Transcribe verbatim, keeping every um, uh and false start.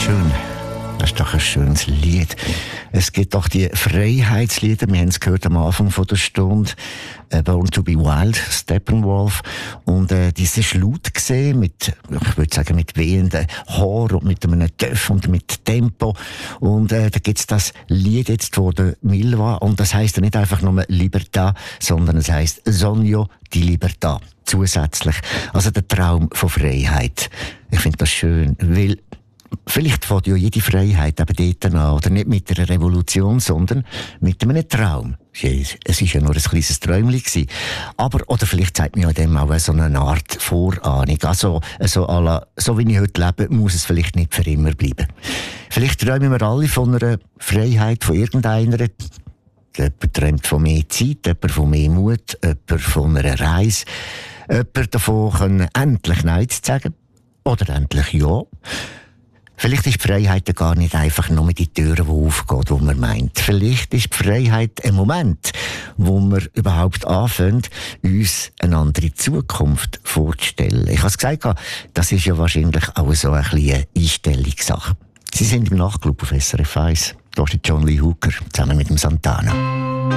schön. Das ist doch ein schönes Lied. Es gibt doch die Freiheitslieder, wir haben es gehört am Anfang von der Stunde, äh, Born to be Wild, Steppenwolf. Und äh, diese ist laut gesehen, mit, ich würde sagen, mit wehenden Haaren und mit einem Töff und mit Tempo. Und äh, da gibt's das Lied jetzt von der Milva. Und das heisst ja nicht einfach nur Libertà, sondern es heisst Sogno di Libertà. Zusätzlich. Also der Traum von Freiheit. Ich finde das schön, weil vielleicht fängt ja jede Freiheit eben dort an, oder nicht mit einer Revolution, sondern mit einem Traum. Es war ja nur ein kleines Träumchen. Aber, oder vielleicht zeigt mir ja dem auch so eine Art Vorahnung. Also, also à la, so wie ich heute lebe, muss es vielleicht nicht für immer bleiben. Vielleicht träumen wir alle von einer Freiheit, von irgendeiner. Jemand träumt von mehr Zeit, jemand von mehr Mut, jemand von einer Reise, jemand davon können, endlich Nein zu sagen. Oder endlich Ja. Vielleicht ist die Freiheit gar nicht einfach nur die Türen, die aufgehen, die man meint. Vielleicht ist die Freiheit ein Moment, wo wir überhaupt anfangen, uns eine andere Zukunft vorzustellen. Ich habe es gesagt, das ist ja wahrscheinlich auch so ein bisschen eine Einstellungssache. Sie sind im Nachtclub auf S R F eins. Da ist John Lee Hooker zusammen mit dem Santana.